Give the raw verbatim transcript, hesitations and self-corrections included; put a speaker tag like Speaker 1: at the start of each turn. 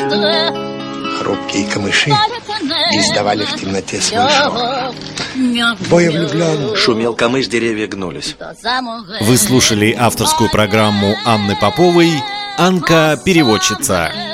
Speaker 1: Хрупкие камыши издавали в темноте свой шорох. Двое влюбленных.
Speaker 2: Шумел камыш, деревья гнулись.
Speaker 3: Вы слушали авторскую программу Анны Поповой «Анка переводчица».